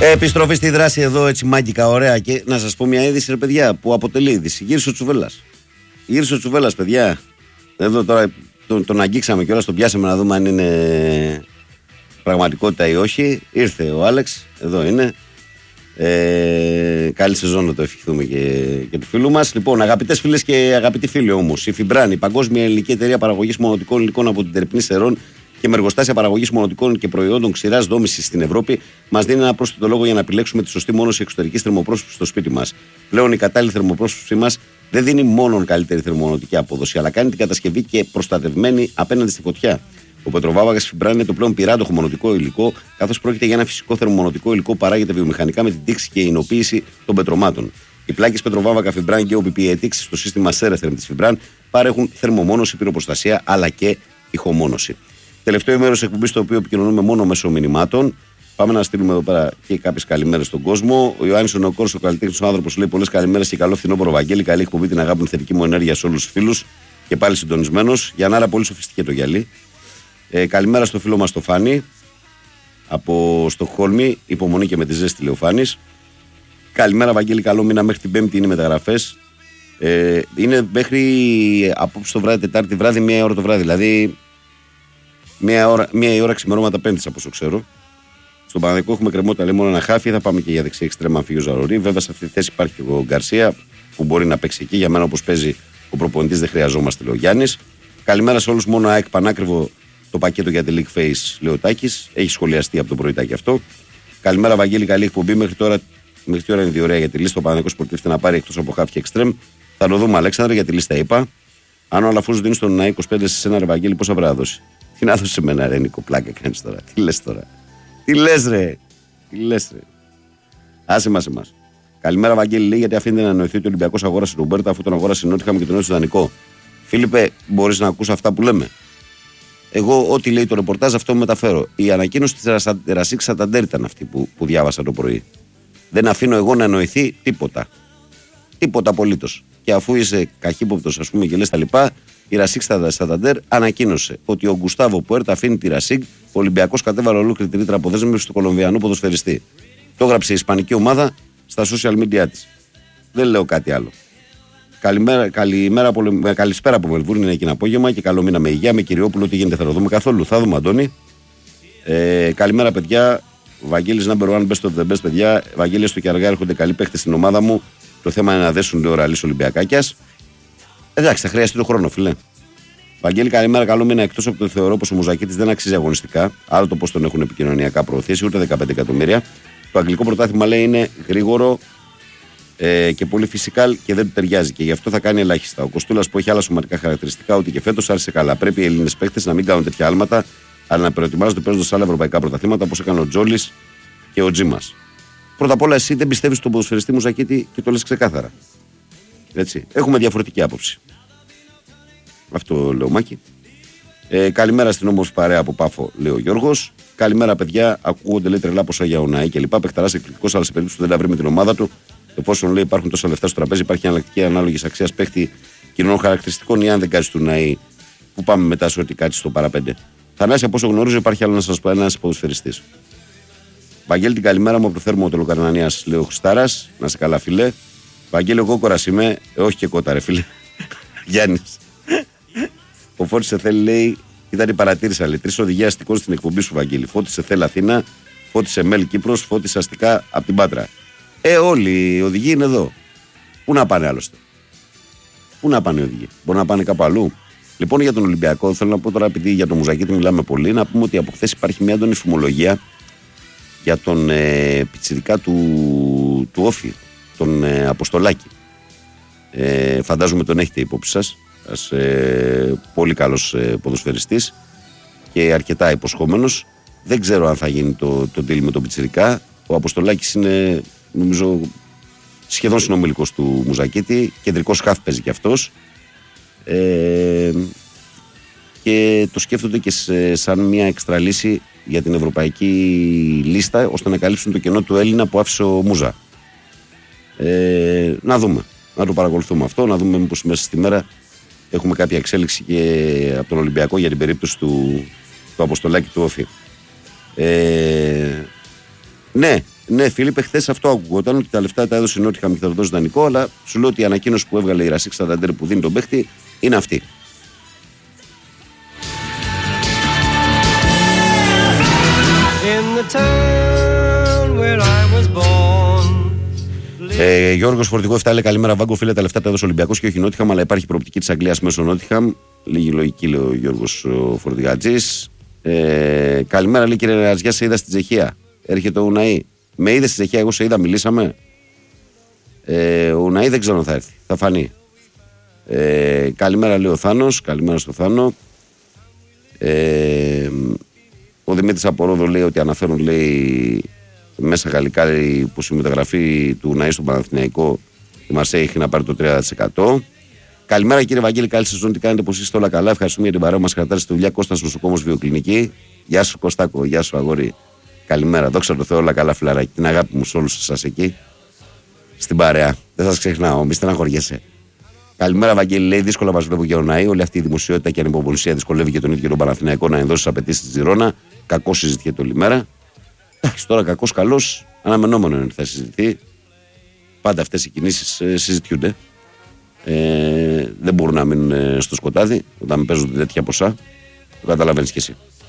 Επιστροφή στη δράση εδώ, έτσι μάγκικα, ωραία. Και να σας πω μια είδηση, ρε παιδιά, που αποτελεί είδηση. Γύρισε ο Τσουβέλλας. Γύρισε ο Τσουβέλλας, παιδιά. Εδώ τώρα τον αγγίξαμε κιόλας, τον πιάσαμε να δούμε αν είναι πραγματικότητα ή όχι. Ήρθε ο Άλεξ, εδώ είναι. Καλή σεζόν να το ευχηθούμε και του φίλου μας. Λοιπόν, αγαπητές φίλες και αγαπητοί φίλοι όμως, η Φιμπράν, η παγκόσμια ελληνική εταιρεία παραγωγής μονοτικών υλικών από την Τερπνή Σερών και με εργοστάσια παραγωγής μονοτικών και προϊόντων ξηράς δόμησης στην Ευρώπη, μας δίνει ένα πρόσθετο λόγο για να επιλέξουμε τη σωστή μόνωση εξωτερικής θερμοπρόσωψης στο σπίτι μας. Πλέον η κατάλληλη θερμοπρόσωψή μας δεν δίνει μόνο καλύτερη θερμομονωτική απόδοση, αλλά κάνει την κατασκευή και προστατευμένη απέναντι στη φωτιά. Ο Πετροβάβαγας Φιμπράν είναι το πλέον πυράντοχο μονοτικό υλικό, καθώς πρόκειται για ένα φυσικό θερμομονωτικό υλικό που παράγεται βιομηχανικά με την τήξη και εινοποίηση των πετρωμάτων. Οι πλάκες Πετροβάβακα Φιμπράν και ο PPA στο σύστημα Σέρεθερμ της Φιμπράν παρέχουν θερμομόνωση, πυροπροστασία αλλά και ηχομόνωση. Τελευταίο μέρο εκπομπή στο οποίο επικοινωνούμε μόνο μέσω μηνυμάτων. Πάμε να στείλουμε εδώ πέρα και κάποιες καλημέρες στον κόσμο. Ο Ιωάννης ο Νεοκόρος, ο καλλιτέχνης, ο άνθρωπος, λέει πολλές καλημέρες και καλό φθινόπωρο, Βαγγέλη. Καλή εκπομπή, την αγάπη, την θετική μου ενέργεια σε όλους τους φίλους. Και πάλι συντονισμένος. Γιαννάρα, πολύ σοφιστική το γυαλί. Καλημέρα στο φίλο μας το Φάνη από Στοκχόλμη. Υπομονή και με τη ζέστη, λέει ο Φάνης. Καλημέρα, Βαγγέλη. Καλό μήνα μέχρι την Πέμπτη είναι μεταγραφές. Είναι μέχρι απόψε το βράδυ, Τετάρτη βράδυ, 1 ώρα το βράδυ. Δηλαδή. Μία η ώρα ξημερώματα Πέμπτης, από όσο ξέρω. Στον Παναδικό έχουμε κρεμότητα, λέει μόνο ένα χάφι. Θα πάμε και για δεξιά εξτρέμα, αν φύγει ο Ζαρορί. Βέβαια, σε αυτή τη θέση υπάρχει και ο Γκαρσία που μπορεί να παίξει εκεί. Για μένα, όπως παίζει ο προπονητής, δεν χρειαζόμαστε, λέει ο Γιάννης. Καλημέρα σε όλους. Μόνο ΑΕΚ πανάκριβο το πακέτο για τη League Face, λέει ο Τάκης. Έχει σχολιαστεί από το πρωιτάκι αυτό. Καλημέρα, Βαγγέλη. Καλή εκπομπή. Μέχρι τώρα είναι διωρία για τη λίστα. Ο Παναδικός προτίθεται να πάρει εκτός από χάφι και εξτρέμ. Θα το δούμε, Αλέξανδρε, για τη λίστα είπα. Αν ο Αλαφούς δίνει στον 25 σε ένα, ρε Βαγγέλη, πόσα πρέπει να δώσει. Τι να δώσει σε μένα, ρε Νίκο, πλάκα κάνεις τώρα. Τι λες τώρα. Τι λες, ρε. Άσε μας εμάς. Καλημέρα, Βαγγέλη, λέει, γιατί αφήνεται να εννοηθεί ότι ο Ολυμπιακός αγόρασε τον Μπέρτα αφού τον αγόρασε ενώ είχαμε και τον έδωσε δανεικό. Φίλιππε, μπορείς να ακούσει αυτά που λέμε. Εγώ, ό,τι λέει το ρεπορτάζ, αυτό μεταφέρω. Η ανακοίνωση της Ρασίκ Σανταντέρ ήταν αυτή που διάβασα το πρωί. Δεν αφήνω εγώ να εννοηθεί τίποτα. Τίποτα απολύτως. Και αφού είσαι καχύποπτος, ας πούμε, και λες τα λοιπά, η Ρασίκ Σανταντέρ ανακοίνωσε ότι ο Γκουστάβο Πουέρτα αφήνει τη Ρασίκ, ο Ολυμπιακός κατέβαλε ολόκληρη τη ρήτρα αποδέσμευση του Κολομβιανού ποδοσφαιριστή. Το έγραψε η Ισπανική ομάδα στα social media της. Δεν λέω κάτι άλλο. Καλησπέρα από Μελβούρνη, είναι εκείνο απόγευμα και καλό μήνα με υγεία. Με Κυριόπουλο, τι γίνεται, θα το δούμε καθόλου. Θα δούμε, Αντώνη. Καλημέρα, παιδιά. Βαγγέλης number one, best of the best, παιδιά. Βαγγέλη, στο και αργά έρχονται καλοί παίχτες στην ομάδα μου. Το θέμα είναι να δέσουν λίγο ραλής Ολυμπιακάκιας. Εντάξει, θα χρειαστεί το χρόνο, φιλέ. Βαγγέλη, καλημέρα, καλό μήνα. Εκτός από το θεωρώ πως ο Μουζακίτης δεν αξίζει αγωνιστικά, άλλο το πώς τον έχουν επικοινωνιακά προωθήσει, ούτε 15 εκατομμύρια. Το αγγλικό πρωτάθλημα, λέει, είναι γρήγορο και πολύ φυσικά και δεν του ταιριάζει και γι' αυτό θα κάνει ελάχιστα. Ο Κοστούλας, που έχει άλλα σωματικά χαρακτηριστικά, ούτε και φέτος άρχισε καλά. Πρέπει οι Έλληνες παίκτες να μην κάνουν τέτοια άλματα, αλλά να προετοιμάζονται παίζοντας σε άλλα ευρωπαϊκά πρωταθλήματα όπως έκανε ο Τζόλης και ο Τζίμας. Πρώτα απ' όλα, εσύ δεν πιστεύεις στον ποδοσφαιριστή Μουζακίτη και το λες ξεκάθαρα. Έτσι. Έχουμε διαφορετική άποψη. Αυτό λέω, Μάκη. Καλημέρα στην όμορφη παρέα από Πάφο, λέει ο Γιώργος. Καλημέρα, παιδιά. Ακούγονται, λέει, τρελά ποσά για ο Ναή και λοιπά. Παιχταράς εκπληκτικός, αλλά σε περίπτωση που δεν τα βρει με την ομάδα του, εφόσον, λέει, υπάρχουν τόσα λεφτά στο τραπέζι, υπάρχει αναλλακτική ανάλογη αξία παίχτη κοινών χαρακτηριστικών ή αν δεν κάτσει του Ναή, που πάμε μετά σε ό,τι κάτσει στο παραπέντε. Θανάση, από όσο γνωρίζω, υπάρχει άλλο να σας πω, ένας ποδοσφαιριστής. Βαγγέλη, την καλημέρα μου από το θέρμο Τελοκαρνανίας, λέει ο Χριστάρας. Να σε καλά, φιλέ. Βαγγέλη, εγώ κόρας είμαι, όχι και κότα, ρε φίλε. Γιάννης. Ο Φώτης σε θέλει, λέει, ήταν η παρατήρησα, λέει. 3 οδηγία αστικών στην εκπομπή σου, Βαγγέλη. Φώτης σε θέλει Αθήνα, Φώτης σε Μέλ Κύπρος, Φώτης αστικά από την Πάτρα. Όλοι οι οδηγοί είναι εδώ. Πού να πάνε άλλωστε. Πού να πάνε οι οδηγοί. Μπορεί να πάνε κάπου αλλού. Λοιπόν, για τον Ολυμπιακό, θέλω να πω τώρα, επειδή για τον Μουζακίτη μιλάμε πολύ, να πούμε ότι από χθες υπάρχει μια έντονη φημολογία για τον πιτσιρικά του Όφη, τον Αποστολάκη. Φαντάζομαι τον έχετε υπόψη σας. Πολύ καλός ποδοσφαιριστής και αρκετά υποσχόμενος. Δεν ξέρω αν θα γίνει το deal με τον πιτσιρικά. Ο Αποστολάκης είναι, νομίζω, σχεδόν συνομιλικός του Μουζακίτη. Κεντρικός χαφ παίζει κι αυτός. Και το σκέφτονται και σαν μια έξτρα λύση για την ευρωπαϊκή λίστα, ώστε να καλύψουν το κενό του Έλληνα που άφησε ο Μούζα. Να δούμε, να το παρακολουθούμε αυτό, να δούμε μήπως μέσα στη μέρα έχουμε κάποια εξέλιξη και από τον Ολυμπιακό για την περίπτωση του Αποστολάκη του Όφη. Ναι, Ναι, Φίλιππε, χθες αυτό ακούγονταν ότι τα λεφτά τα έδωσε η Νότιχαμ και θα το δώσει δανεικό, αλλά σου λέω ότι η ανακοίνωση που έβγαλε η Ρασίκ Σανταντέρ που δίνει τον παίχτη είναι αυτή. Γιώργος Φορτικό 7 λέει καλημέρα Βάγκο, φίλε, τα λεφτά τα έδωσε ο Ολυμπιακός και όχι η Νότιχαμ, αλλά υπάρχει προοπτική της Αγγλίας μέσω Νότιχαμ. Λίγη λογική, λέει ο Γιώργος Φορτηγατζής. Καλημέρα, λέει κύριε Ραζιά, σε είδα στην Τσεχία. Έρχεται ο Ουναή. Με είδε στην Τσεχία, εγώ σε είδα, μιλήσαμε. Ο Ουναή δεν ξέρω αν θα έρθει, θα φανεί. Καλημέρα, λέει ο Θάνος, καλημέρα στο Θάνο. Ο Δημήτρης Απορόδο λέει ότι αναφέρουν, λέει, μέσα γαλλικά που στη μεταγραφή του Ουναή στον Παναθηναϊκό η Μαρσέη έχει να πάρει το 30%. Καλημέρα κύριε Βαγγέλη, καλή σεζόν. Τι κάνετε, πως είστε όλα καλά? Ευχαριστούμε για την παρέα μας. Κρατάτε στη δουλειά. Κώστας Νοσοκόμος Βιοκλινική. Γεια σου Κωστάκο, γεια σου αγόρι. Καλημέρα, δόξα τω Θεώ, όλα καλά φιλαράκι. Την αγάπη μου σε όλους εσάς εκεί στην παρέα. Δεν σας ξεχνάω, μη στεναχωριέσαι. Καλημέρα Βαγγέλη, λέει, δύσκολα μας βλέπω για τον Ναή. Όλη αυτή η δημοσιότητα και ανυπομονησία δυσκολεύει και τον ίδιο τον Παναθηναϊκό να ενδώσει τις απαιτήσεις της Τζιρόνα. Κακό συζητιέται όλη μέρα. Εντάξει, τώρα κακός καλός, αναμενόμενο είναι ότι θα συζητηθεί. Πάντα αυτές οι κινήσεις συζητιούνται. Δεν μπορούν να μείνουν στο σκοτάδι όταν παίζονται τέτοια ποσά. Το καταλαβαίνεις κι εσύ.